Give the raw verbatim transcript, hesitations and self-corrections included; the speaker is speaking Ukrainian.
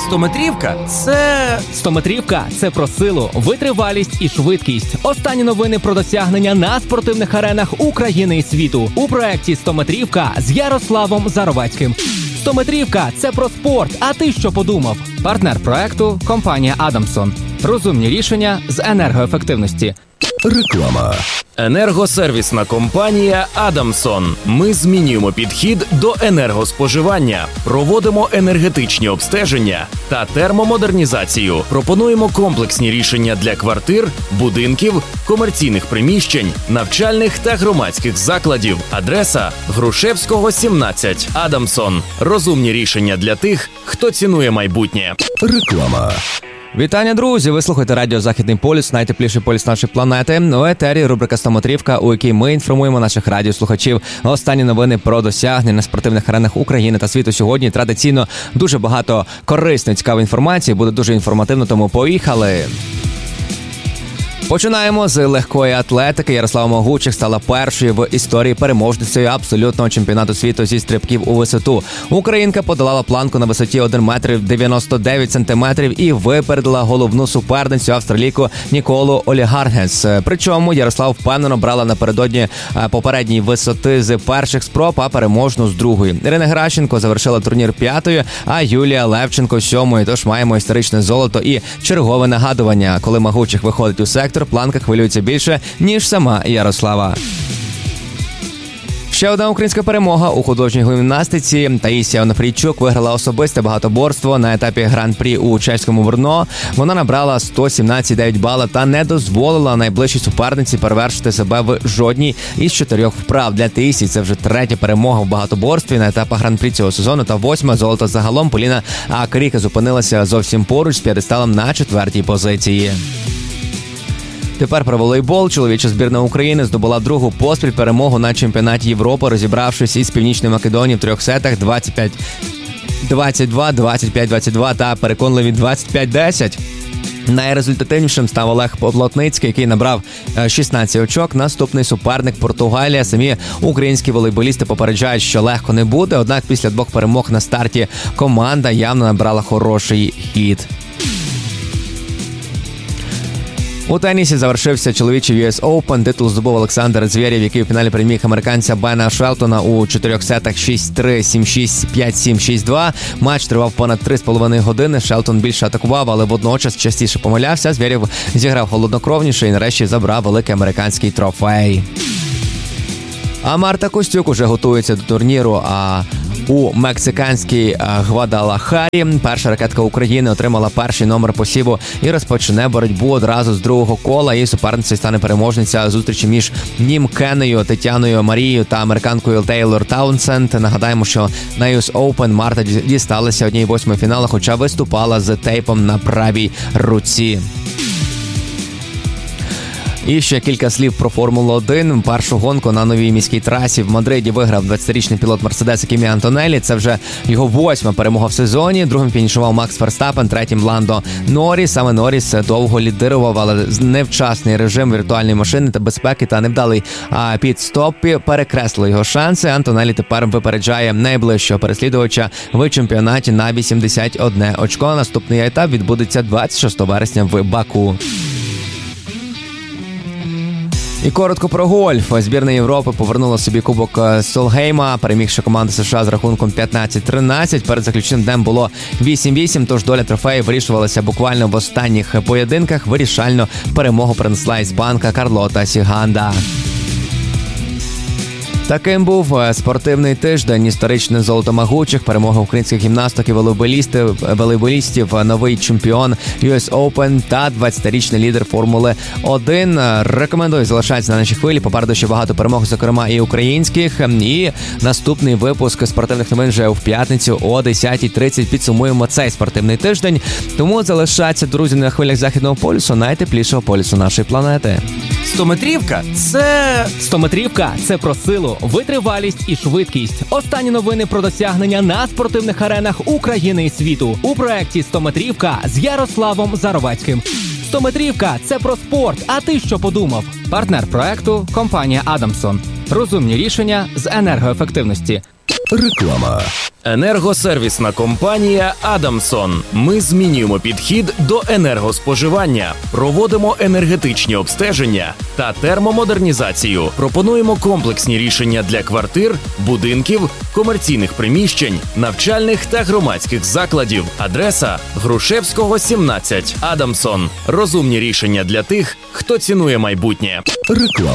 Стометрівка – це... Стометрівка – це про силу, витривалість і швидкість. Останні новини про досягнення на спортивних аренах України і світу у проєкті «Стометрівка» з Ярославом Заровецьким. Стометрівка – це про спорт, а ти що подумав? Партнер проєкту – компанія «Адамсон». Розумні рішення з енергоефективності. Реклама. Енергосервісна компанія «Адамсон». Ми змінюємо підхід до енергоспоживання, проводимо енергетичні обстеження та термомодернізацію. Пропонуємо комплексні рішення для квартир, будинків, комерційних приміщень, навчальних та громадських закладів. Адреса – Грушевського, сімнадцять. «Адамсон». Розумні рішення для тих, хто цінує майбутнє. Реклама. Вітання, друзі! Ви слухаєте радіо «Західний полюс», найтепліший полюс нашої планети. У етері рубрика «Стометрівка», у якій ми інформуємо наших радіослухачів останні новини про досягнення на спортивних аренах України та світу. Сьогодні традиційно дуже багато корисної, цікавої інформації. Буде дуже інформативно, тому поїхали! Починаємо з легкої атлетики. Ярослава Могучих стала першою в історії переможницею абсолютного чемпіонату світу зі стрибків у висоту. Українка подолала планку на висоті один метр дев'яносто дев'ять сантиметрів і випередила головну суперницю австралійку Ніколу Олігаргес. Причому Ярослав впевнено брала напередодні попередньої висоти з перших спроб, а переможну з другої. Ірина Геращенко завершила турнір п'ятою, а Юлія Левченко сьомою. Тож маємо історичне золото і чергове нагадування. Коли Могучих виходить у сектор, планка хвилюється більше, ніж сама Ярослава. Ще одна українська перемога у художній гімнастиці. Таїсія Онофрійчук виграла особисте багатоборство на етапі гран-прі у чеському Брно. Вона набрала сто сімнадцять цілих дев'ять бала та не дозволила найближчій суперниці перевершити себе в жодній із чотирьох вправ. Для Таїсії це вже третя перемога в багатоборстві на етапах гран-прі цього сезону та восьма золото загалом. Поліна Акріка зупинилася зовсім поруч з п'єдесталом на четвертій позиції. Тепер про волейбол. Чоловіча збірна України здобула другу поспіль перемогу на чемпіонаті Європи, розібравшись із Північною Македонією в трьох сетах двадцять п'ять двадцять два, двадцять п'ять двадцять два та переконливі двадцять п'ять десять. Найрезультативнішим став Олег Плотницький, який набрав шістнадцять очок. Наступний суперник – Португалія. Самі українські волейболісти попереджають, що легко не буде, однак після двох перемог на старті команда явно набрала хороший хід. У тенісі завершився чоловічий ю ес Open. Титул здобув Олександр Звєрєв, який у фіналі переміг американця Бена Шелтона у чотирьох сетах шість три, сім шість, п'ять сім, шість два. Матч тривав понад три з половиною години. Шелтон більше атакував, але водночас частіше помилявся. Звєрєв зіграв холоднокровніше і нарешті забрав великий американський трофей. А Марта Костюк уже готується до турніру, а у мексиканській Гвадалахарі перша ракетка України отримала перший номер посіву і розпочне боротьбу одразу з другого кола. Її суперницею стане переможниця зустрічі між Нім Кеннею, Тетяною Марією та американкою Тейлор Таунсенд. Нагадаємо, що на ю ес Open Марта дісталася однієї восьмої фіналу, хоча виступала з тейпом на правій руці. І ще кілька слів про Формулу один. Першу гонку на новій міській трасі в Мадриді виграв двадцятирічний пілот Мерседеса Кімі Антонеллі. Це вже його восьма перемога в сезоні. Другим фінішував Макс Ферстапен, третім Ландо Норріс. Саме Норріс довго лідирував, але невчасний режим віртуальної машини та безпеки та невдалий підстоп перекреслили його шанси. Антонеллі тепер випереджає найближчого переслідувача в чемпіонаті на вісімдесят одне очко. Наступний етап відбудеться двадцять шостого вересня в Баку. І коротко про гольф. Збірна Європи повернула собі кубок Солгейма, перемігши команду США з рахунком п'ятнадцять тринадцять. Перед заключним днем було вісім вісім, тож доля трофею вирішувалася буквально в останніх поєдинках. Вирішальну перемогу принесла із банка Карлота Сіганда. Таким був спортивний тиждень. Історичне золото Могучих, перемога українських гімнасток і волейболістів, волейболістів, новий чемпіон ю ес Open та двадцятирічний лідер Формули один. Рекомендую залишатися на нашій хвилі. Попереду ще багато перемог, зокрема і українських. І наступний випуск спортивних новин вже в п'ятницю о десятій тридцять. Підсумуємо цей спортивний тиждень. Тому залишаться, друзі, на хвилях Західного полюсу, найтеплішого полюсу нашої планети. Стометрівка – це... Стометрівка – це про силу, витривалість і швидкість. Останні новини про досягнення на спортивних аренах України і світу у проєкті «Стометрівка» з Ярославом Заровецьким. Стометрівка – це про спорт, а ти що подумав? Партнер проєкту – компанія «Адамсон». Розумні рішення з енергоефективності. Реклама. Енергосервісна компанія «Адамсон». Ми змінюємо підхід до енергоспоживання, проводимо енергетичні обстеження та термомодернізацію. Пропонуємо комплексні рішення для квартир, будинків, комерційних приміщень, навчальних та громадських закладів. Адреса – Грушевського, сімнадцять. «Адамсон». Розумні рішення для тих, хто цінує майбутнє. Реклама.